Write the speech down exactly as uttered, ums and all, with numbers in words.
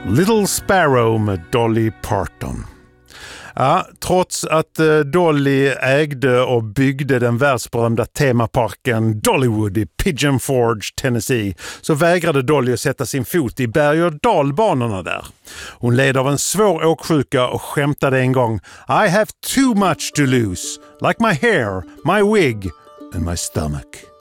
Little Sparrow med Dolly Parton. Ja, trots att eh, Dolly ägde och byggde den världsberömda temaparken Dollywood i Pigeon Forge, Tennessee, så vägrade Dolly att sätta sin fot i berg- och dalbanorna där. Hon led av en svår åksjuka och skämtade en gång: I have too much to lose, like my hair, my wig and my stomach.